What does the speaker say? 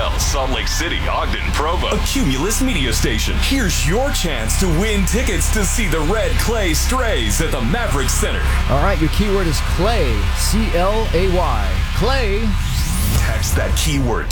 Glendale, Salt Lake City, Ogden, Provo. A Cumulus media station. Here's your chance to win tickets to see the Red Clay Strays at the Maverick Center. All right, your keyword is Clay, C-L-A-Y. Clay. Text that keyword